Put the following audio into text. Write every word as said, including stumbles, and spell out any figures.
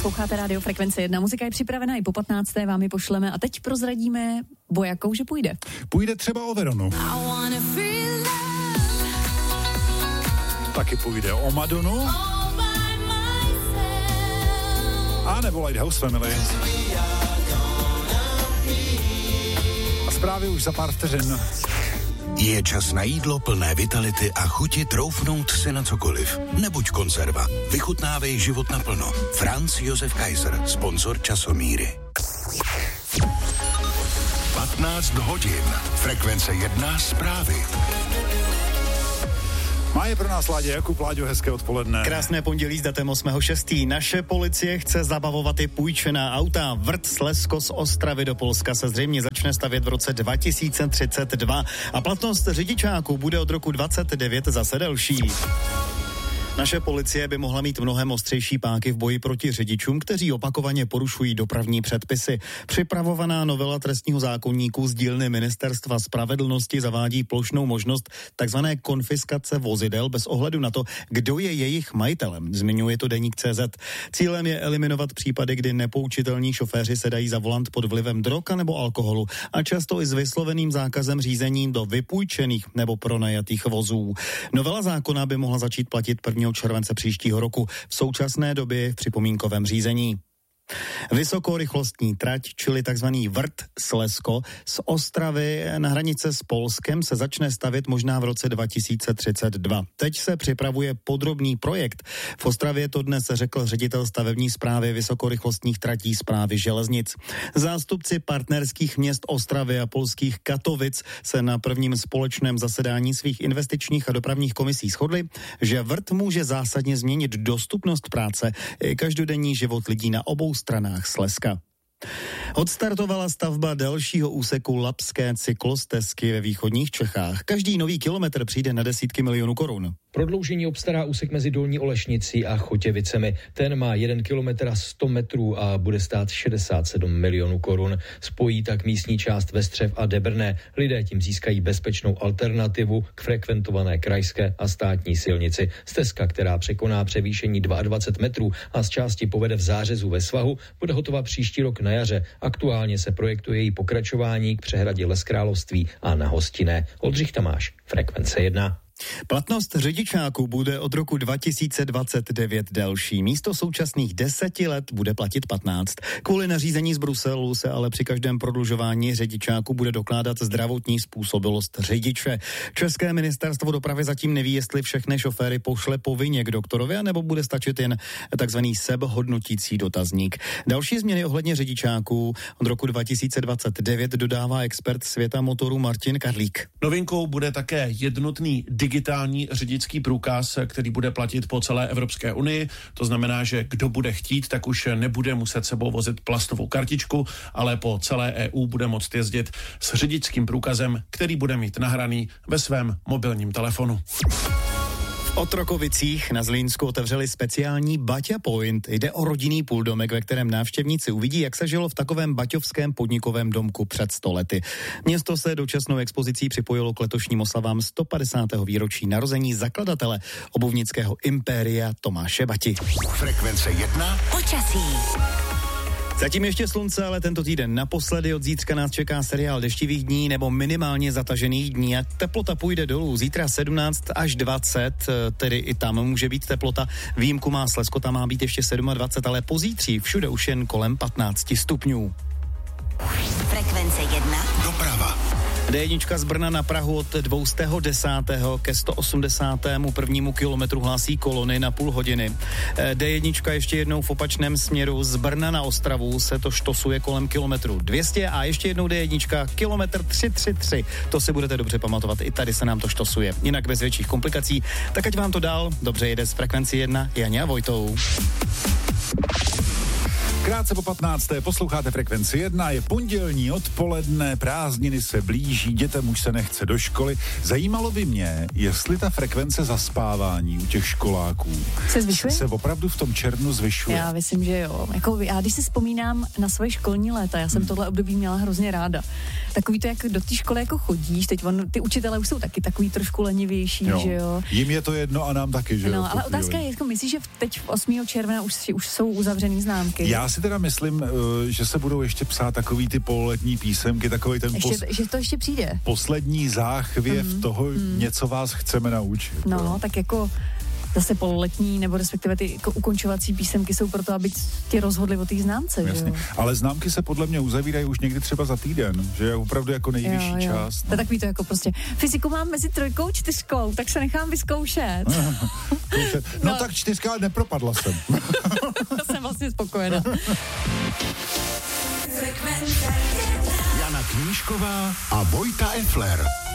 Posloucháte Radio Frekvence jedna. Muzika je připravená i po patnácté, vám ji pošleme a teď prozradíme, o jakou že půjde. Půjde třeba o Veronu. Taky půjde o Madonu. A nebo Lighthouse Family. A zprávy už za pár vteřin. Je čas na jídlo plné vitality a chuti troufnout si na cokoliv. Nebuď konzerva. Vychutnávej život naplno. Franz Josef Kaiser, sponzor Časomíry. patnáct hodin. Frekvence jedna zprávy. Má je pro nás Láďa Jakub. Láďo, hezké odpoledne. Krásné pondělí s datem osmého šestého Naše policie chce zabavovat i půjčená auta. Vrt Slezsko z Ostravy do Polska se zřejmě začne stavět v roce dva tisíce třicet dva a platnost řidičáků bude od roku dvacet devět zase delší. Naše policie by mohla mít mnohem ostřejší páky v boji proti řidičům, kteří opakovaně porušují dopravní předpisy. Připravovaná novela trestního zákoníku z dílny Ministerstva spravedlnosti zavádí plošnou možnost takzvané konfiskace vozidel bez ohledu na to, kdo je jejich majitelem, zmiňuje to deník tečka cé zet. Cílem je eliminovat případy, kdy nepoučitelní šoféři sedají za volant pod vlivem drog nebo alkoholu a často i s vysloveným zákazem řízení do vypůjčených nebo pronajatých vozů. Novela zákona by mohla začít platit prvního července příštího roku, v současné době v připomínkovém řízení. Vysokorychlostní trať, čili takzvaný Vrt Slezsko z Ostravy na hranice s Polskem se začne stavět možná v roce dva tisíce třicet dva. Teď se připravuje podrobný projekt. V Ostravě to dnes řekl ředitel stavební správy vysokorychlostních tratí správy železnic. Zástupci partnerských měst Ostravy a polských Katovic se na prvním společném zasedání svých investičních a dopravních komisí shodli, že Vrt může zásadně změnit dostupnost práce i každodenní život lidí na obou stranách Slezska. Odstartovala stavba dalšího úseku Labské cyklostezky ve východních Čechách. Každý nový kilometr přijde na desítky milionů korun. Prodloužení obstará úsek mezi Dolní Olešnicí a Chotěvicemi. Ten má jeden kilometr a sto metrů a bude stát šedesát sedm milionů korun. Spojí tak místní část Vestřev a Debrné. Lidé tím získají bezpečnou alternativu k frekventované krajské a státní silnici. Stezka, která překoná převýšení dvacet dva metrů a z části povede v Zářezu ve svahu, bude hotová příští rok na jaře. Aktuálně se projektuje její pokračování k přehradě Les Království a na Hostinné. Oldřich Tamáš, Frekvence jedna. Platnost řidičáků bude od roku dva tisíce dvacet devět delší. Místo současných deseti let bude platit patnáct. Kvůli nařízení z Bruselu se ale při každém prodlužování řidičáku bude dokládat zdravotní způsobilost řidiče. České ministerstvo dopravy zatím neví, jestli všechny šoféry pošle povinně k doktorovi, nebo bude stačit jen takzvaný sebehodnotící dotazník. Další změny ohledně řidičáků od roku dva tisíce dvacet devět dodává expert světa motoru Martin Karlík. Novinkou bude také jednotný digitální řidičský průkaz, který bude platit po celé Evropské unii. To znamená, že kdo bude chtít, tak už nebude muset sebou vozit plastovou kartičku, ale po celé E U bude moct jezdit s řidičským průkazem, který bude mít nahraný ve svém mobilním telefonu. V Otrokovicích na Zlínsku otevřeli speciální Baťa Point. Jde o rodinný půldomek, ve kterém návštěvníci uvidí, jak se žilo v takovém baťovském podnikovém domku před sto lety. Město se dočasnou expozicí připojilo k letošním oslavám sto padesátého výročí narození zakladatele obuvnického impéria Tomáše Bati. Frekvence jedna. Počasí. Zatím ještě slunce, ale tento týden naposledy. Od zítřka nás čeká seriál deštivých dní nebo minimálně zatažených dní a teplota půjde dolů. Zítra sedmnáct až dvacet, tedy i tam může být teplota. Výjimku má Slezsko, tam má být ještě dvacet sedm, ale pozítří všude už jen kolem patnáct stupňů. Frekvence jedna. Doprava. dé jedna z Brna na Prahu od dvě stě deset ke sto osmdesátému prvnímu kilometru hlásí kolony na půl hodiny. dé jedna ještě jednou v opačném směru z Brna na Ostravu se to štosuje kolem kilometru dvě stě a ještě jednou dé jedna kilometr tři tři tři. To si budete dobře pamatovat, i tady se nám to štosuje. Jinak bez větších komplikací, tak ať vám to dál dobře jede z Frekvenci jedna Janě a Vojtou. Krátce po patnácté posloucháte Frekvenci jedna, je pondělní odpoledne, prázdniny se blíží, dětem už se nechce do školy. Zajímalo by mě, jestli ta frekvence zaspávání u těch školáků se zvyšuje? Se opravdu v tom červnu zvyšuje. Já myslím, že jo. Jako, já když si vzpomínám na svoje školní léta, já jsem hmm. tohle období měla hrozně ráda. Takový to, jak do té školy jako chodíš, teď on, ty učitelé už jsou taky takový trošku lenivější, jo. že jo. Jim je to jedno a nám taky, že no, jo. Ale otázka je, jako myslíš, že teď v osmého června už, už jsou uzavřený známky? Já si teda myslím, že se budou ještě psát takový ty pololetní písemky, takový ten ještě, pos... že to ještě přijde. Poslední záchvěv mm. toho, mm. něco vás chceme naučit. No, jo. tak jako zase pololetní, nebo respektive ty jako ukončovací písemky jsou proto, aby ti rozhodli o té známce. Jasně. Že jo? Ale známky se podle mě uzavírají už někdy třeba za týden, že je opravdu jako nejvyšší jo, jo. část. No. To je takový to jako prostě, fyziku mám mezi trojkou a čtyřkou, tak se nechám vyzkoušet. no, no tak čtyřka, ale nepropadla jsem. To jsem vlastně spokojená. Jana Knížková a Vojta Effler.